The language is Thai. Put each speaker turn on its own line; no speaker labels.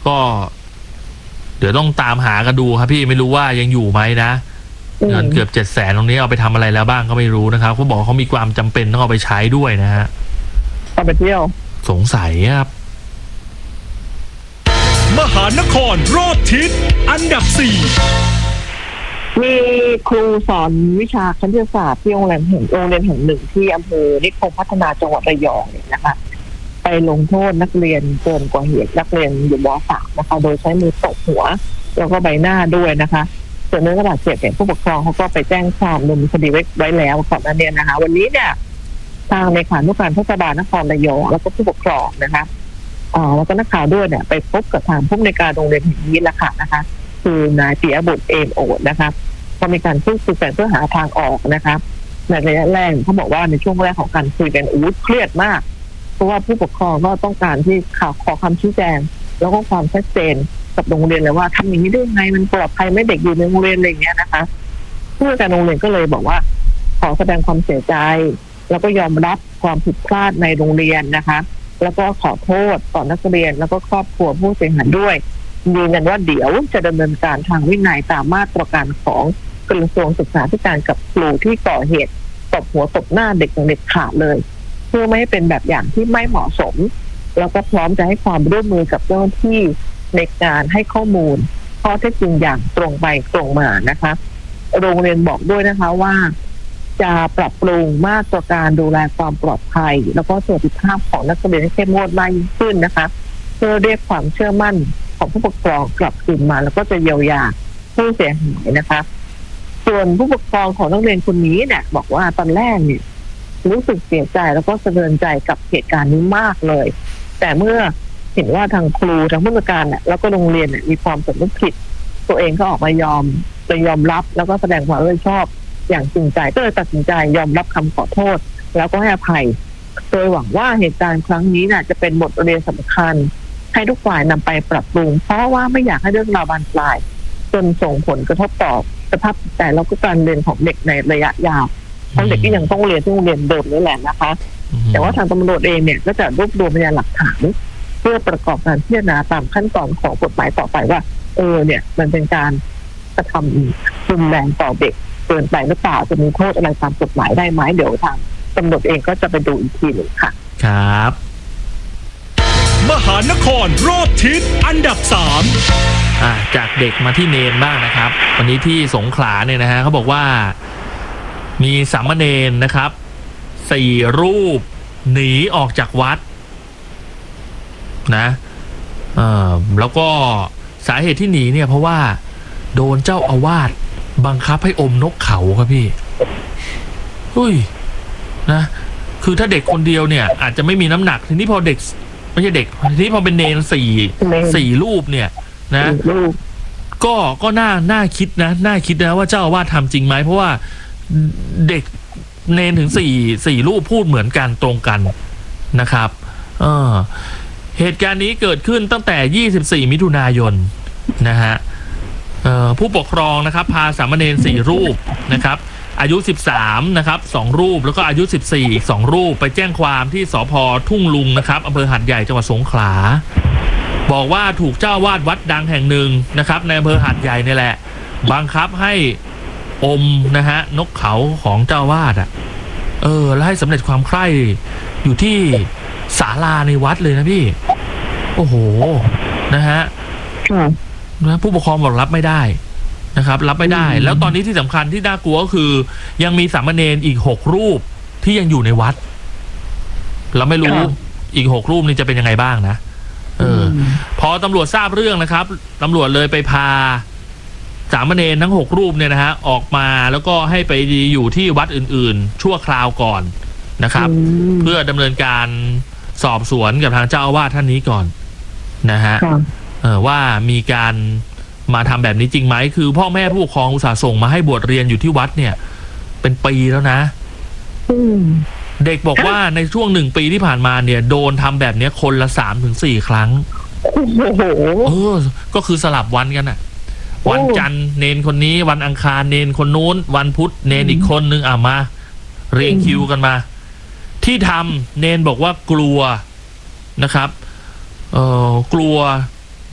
ก็เดี๋ยวต้องตามหากันดูครับพี่ไม่รู้ว่ายังอยู่ไหมนะเงินเกือบ700,000ตรงนี้เอาไปทำอะไรแล้วบ้างก็ไม่รู้นะครับเขาบอกเขามีความจำเป็นต้องเอาไปใช้ด้วยนะฮะ
เอาไปเที่ยว
สงสัยครับ
มหานครรอบทิศอันดับ4
มีครูสอนวิชาคณิตศาสตร์ที่โรงเรียนแห่งหนึ่งที่อำเภอนิคมพัฒนาจังหวัดระยองเนี่ยนะคะไปลงโทษนักเรียนเกินกว่าเหตุนักเรียนอยู่ม.3 นะคะโดยใช้มือตบหัวแล้วก็ใบหน้าด้วยนะคะส่วนเรื่องบาดเจ็บเนี่ยผู้ปกครองเขาก็ไปแจ้งความดำเนินคดีไว้แล้วก่อนหน้านี้นะคะวันนี้เนี่ยทางเลขานุการเทศบาลนครระยองแล้วก็ผู้ปกครองนะคะแล้วก็นักข่าวด้วยเนี่ยไปพบกับทางผู้อำนวยการโรงเรียนแห่งนี้แล้วค่ะนะคะคือนายปิยบุตรเอมโอดนะคะก็มีการพูดคุยกันเพื่อหาทางออกนะคะในระยะแรกเขาบอกว่าในช่วงแรกของการคุยกันเครียดมากเพราะว่าผู้ปกครองก็ต้องการที่ขอคำชี้แจงแล้วก็ความชัดเจนกับโรงเรียนเลยว่าทำอย่างนี้ได้ยังไงมันปลอดภัยไม่เด็กอยู่ในโรงเรียนอะไรอย่างเงี้ยนะคะผู้อำนวยการโรงเรียนก็เลยบอกว่าขอแสดงความเสียใจแล้วก็ยอมรับความผิดพลาดในโรงเรียนนะคะแล้วก็ขอโทษต่อนักเรียนแล้วก็ครอบครัวผู้เสียหายด้วยยืนยันว่าเดี๋ยวจะดำเนินการทางวินัยตามมาตรการของกระทรวงศึกษาธิการกับครูที่ก่อเหตุตบหัวตบหน้าเด็กอย่างเด็ดขาดเลยเพื่อไม่ให้เป็นแบบอย่างที่ไม่เหมาะสมแล้วก็พร้อมจะให้ความร่วมมือกับเจ้าหน้าที่ในการให้ข้อมูลข้อเท็จจริงอย่างตรงไปตรงมานะคะโรงเรียนบอกด้วยนะคะว่าจะปรับปรุงมาตรการดูแลความปลอดภัยแล้วก็สวัสดิภาพของนักเรียนให้เข้มงวดมากยิ่งขึ้นนะคะเพื่อเรียกความเชื่อมั่นของผู้ปกครองกลับคืนมาแล้วก็จะเยียวยาผู้เสียหายนะคะส่วนผู้ปกครองของนักเรียนคนนี้เนี่ยบอกว่าตอนแรกเนี่ยรู้สึกเสียใจแล้วก็สะเทือนใจกับเหตุการณ์นี้มากเลยแต่เมื่อเห็นว่าทางครูทางผู้อำนวยการเนี่ยแล้วก็โรงเรียนเนี่ยมีความสำนึกผิดตัวเองก็ออกมายอมรับแล้วก็แสดงความรับผิดชอบอย่างจริงใจก็เลยตัดสินใจยอมรับคำขอโทษแล้วก็ให้อภัยโดยหวังว่าเหตุการณ์ครั้งนี้จะเป็นบทเรียนสำคัญให้ทุกฝ่ายนำไปปรับปรุงเพราะว่าไม่อยากให้เรื่องราวบานปลายจนส่งผลกระทบต่อสภาพจิตใจแล้วก็การเรียนของเด็กในระยะยาวทั้งเด็กที่ยังต้องเรียนที่โรงเรียนเดิมนี่แหละนะคะแต่ว่าทางตำรวจเองเนี่ยก็จะรวบรวมพยานหลักฐานเพื่อประกอบการพิจารณาตามขั้นตอนของกฎหมายต่อไปว่าเนี่ยมันเป็นการกระทำรุนแรงต่อเด็กเกินไปหรือเปล่าจะมีโทษอะไรตามกฎหมายได้ไหมเดี๋ยวทางตำรวจเองก็จะไปดูอีกทีหนึ่งค่ะ
ครับ
มหานครรอบทิศอันดับ
3จากเด็กมาที่เนนบ้างนะครับวันนี้ที่สงขลาเนี่ยนะฮะเขาบอกว่ามีสามเณรนะครับ4 รูปหนีออกจากวัดนะแล้วก็สาเหตุที่หนีเนี่ยเพราะว่าโดนเจ้าอาวาสบังคับให้อมนกเขาครับพี่นะคือถ้าเด็กคนเดียวเนี่ยอาจจะไม่มีน้ำหนักทีนี้พอเด็กไม่ใช่เด็กทีนี้พอเป็นเนรสี่รูปเนี่ยนะก็น่าคิดนะว่าเจ้าอาวาสทำจริงไหมเพราะว่าเด็กเนรถึงสี่รูปพูดเหมือนกันตรงกันนะครับเหตุการณ์นี้เกิดขึ้นตั้งแต่24 มิถุนายนนะฮะผู้ปกครองนะครับพาสามเณร4 รูปนะครับอายุ13นะครับ2 รูปแล้วก็อายุ14อีก2 รูปไปแจ้งความที่สภ.ทุ่งลุงนะครับอำเภอหาดใหญ่จังหวัดสงขลาบอกว่าถูกเจ้าวาดวัดดังแห่งหนึ่งนะครับในอำเภอหาดใหญ่นี่แหละบังคับให้อมนะฮะนกเขาของเจ้าวาดแล้วให้สำเร็จความใคร่อยู่ที่ศาลาในวัดเลยนะพี่โอ้โหนะฮะผู้ปกครองบอกรับไม่ได้นะครับรับไม่ได้แล้วตอนนี้ที่สำคัญที่น่ากลัวก็คือยังมีสามเณรอีก6 รูปที่ยังอยู่ในวัดเราไม่รู้อีก6 รูปนี้จะเป็นยังไงบ้างนะพอตำรวจทราบเรื่องนะครับตำรวจเลยไปพาสามเณรทั้ง6 รูปเนี่ยนะฮะออกมาแล้วก็ให้ไปอยู่ที่วัดอื่นๆชั่วคราวก่อนนะครับเพื่อดำเนินการสอบสวนกับทางเจ้าอาวาสท่านนี้ก่อนนะฮะว่ามีการมาทำแบบนี้จริงไหมคือพ่อแม่ผู้ปกครองอุตส่าห์ส่งมาให้บวชเรียนอยู่ที่วัดเนี่ยเป็นปีแล้วนะเด็กบอกว่าในช่วง1 ปีที่ผ่านมาเนี่ยโดนทำแบบนี้คนละ 3-4 ครั้งก็คือสลับวันกันอ่ะวันจันทร์เนนคนนี้วันอังคารเนนคนนู้นวันพุธเนนอีกคนนึงมาเรียงคิวกันมาที่ทำเนนบอกว่ากลัวนะครับกลัว